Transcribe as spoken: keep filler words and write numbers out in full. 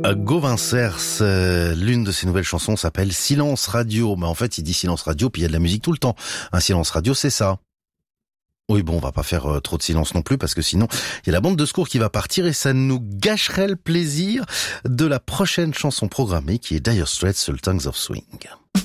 Gauvin Cers, euh, l'une de ses nouvelles chansons s'appelle Silence Radio. Mais en fait, il dit Silence Radio, puis il y a de la musique tout le temps. Un silence radio, c'est ça. Oui, bon, on va pas faire euh, trop de silence non plus, parce que sinon, il y a la bande de secours qui va partir et ça nous gâcherait le plaisir de la prochaine chanson programmée, qui est Dire Straits, Tongues of Swing.